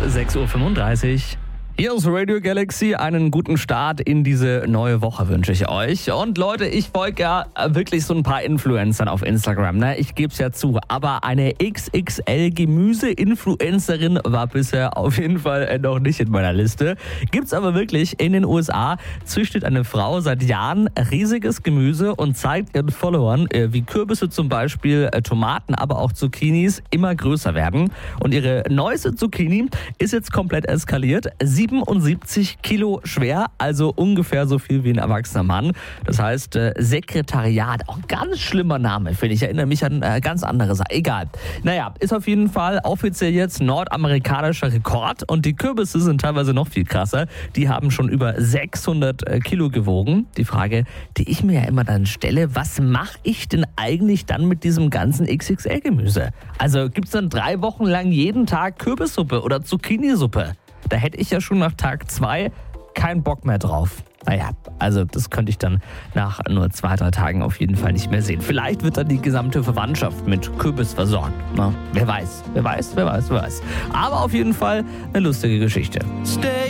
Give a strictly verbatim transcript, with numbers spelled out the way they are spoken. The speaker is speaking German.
sechs Uhr fünfunddreißig. Hier ist Radio Galaxy. Einen guten Start in diese neue Woche wünsche ich euch. Und Leute, ich folge ja wirklich so ein paar Influencern auf Instagram, ne? Ich gebe es ja zu. Aber eine X X L-Gemüse-Influencerin war bisher auf jeden Fall noch nicht in meiner Liste. Gibt's aber wirklich. In den U S A züchtet eine Frau seit Jahren riesiges Gemüse und zeigt ihren Followern, wie Kürbisse zum Beispiel, Tomaten, aber auch Zucchinis immer größer werden. Und ihre neueste Zucchini ist jetzt komplett eskaliert. siebenundsiebzig Kilo schwer, also ungefähr so viel wie ein erwachsener Mann. Das heißt, äh, Sekretariat, auch ein ganz schlimmer Name, finde ich. Erinnere mich an äh, ganz andere Sachen. Egal. Naja, ist auf jeden Fall offiziell jetzt nordamerikanischer Rekord und die Kürbisse sind teilweise noch viel krasser. Die haben schon über sechshundert Kilo gewogen. Die Frage, die ich mir ja immer dann stelle, was mache ich denn eigentlich dann mit diesem ganzen X X L-Gemüse? Also gibt es dann drei Wochen lang jeden Tag Kürbissuppe oder Zucchinisuppe? Da hätte ich ja schon nach Tag zwei keinen Bock mehr drauf. Naja, also das könnte ich dann nach nur zwei, drei Tagen auf jeden Fall nicht mehr sehen. Vielleicht wird dann die gesamte Verwandtschaft mit Kürbis versorgt. Na, wer weiß, wer weiß, wer weiß, wer weiß. Aber auf jeden Fall eine lustige Geschichte. Stay